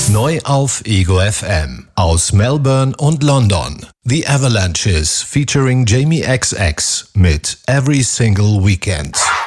Neu auf Ego FM. Aus Melbourne und London. The Avalanches featuring Jamie XX mit Every Single Weekend.